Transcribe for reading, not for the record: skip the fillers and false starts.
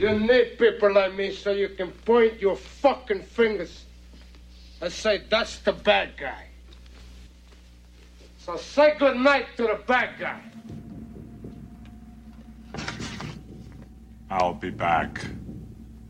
You need people like me so you can point your fucking fingers and say, that's the bad guy. So say goodnight to the bad guy. I'll be back.